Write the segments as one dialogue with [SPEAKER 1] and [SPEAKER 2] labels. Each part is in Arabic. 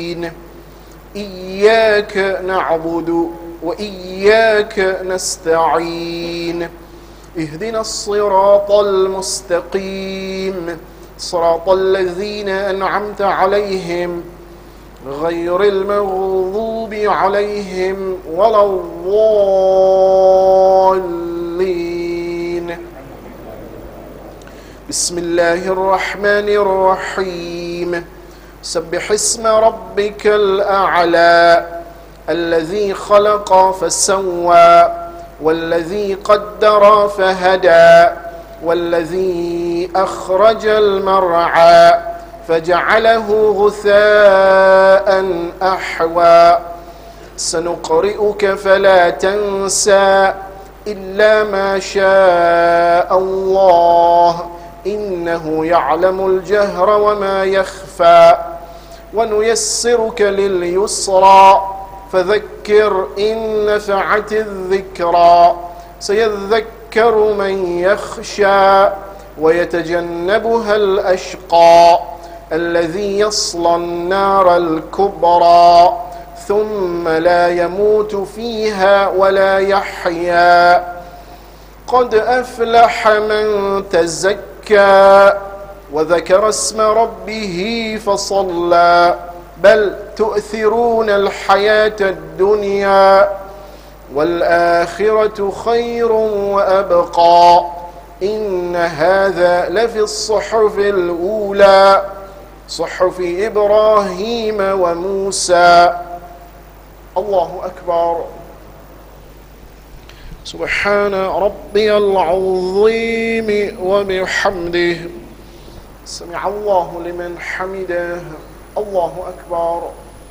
[SPEAKER 1] إياك نعبد وإياك نستعين اهدنا الصراط المستقيم صراط الذين أنعمت عليهم غير المغضوب عليهم ولا الضالين. بسم الله الرحمن الرحيم. سبح اسم ربك الأعلى الذي خلق فسوى والذي قدر فهدى والذي أخرج المرعى فجعله غثاء أحوى سنقرئك فلا تنسى إلا ما شاء الله إنه يعلم الجهر وما يخفى ونيسرك لليسرى فذكر إن نفعت الذكرى سيذكر من يخشى ويتجنبها الأشقى الذي يصلى النار الكبرى ثم لا يموت فيها ولا يحيا قد أفلح من تزكى وذكر اسم ربه فصلى بل تؤثرون الحياة الدنيا والآخرة خير وأبقى إن هذا لفي الصحف الأولى صحف إبراهيم وموسى. الله أكبر. سبحان ربي العظيم وبحمده سمع الله لمن حمده. الله أكبر.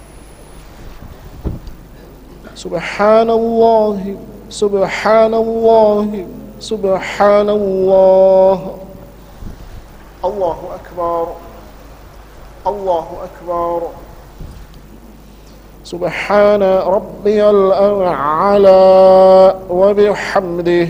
[SPEAKER 1] سبحان الله سبحان الله سبحان الله. الله أكبر. الله أكبر. سبحان ربي الأعلى وبحمده.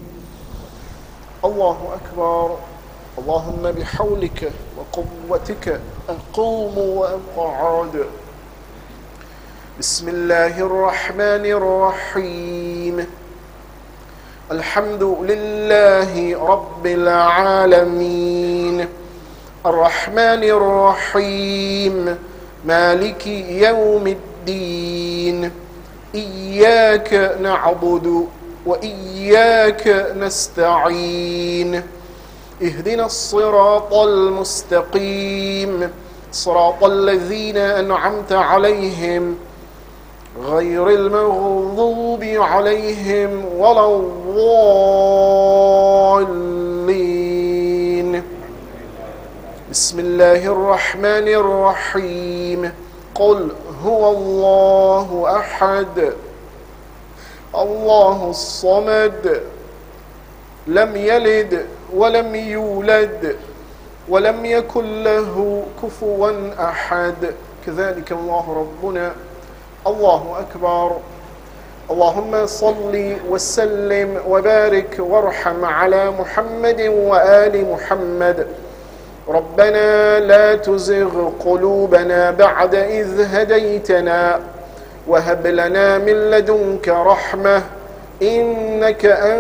[SPEAKER 1] الله أكبر. اللهم بحولك وقوتك أقوم وأقعد. بسم الله الرحمن الرحيم. الحمد لله رب العالمين الرحمن الرحيم مالك يوم الدين إياك نعبد وإياك نستعين اهدنا الصراط المستقيم صراط الذين أنعمت عليهم غير المغضوب عليهم ولا الضالين. بسم الله الرحمن الرحيم. قل هو الله أحد الله الصمد لم يلد ولم يولد ولم يكن له كفوا أحد. كذلك الله ربنا. الله أكبر. اللهم صل وسلم وبارك وارحم على محمد وآل محمد. ربنا لا تزغ قلوبنا بعد إذ هديتنا وهب لنا من لدنك رحمة إنك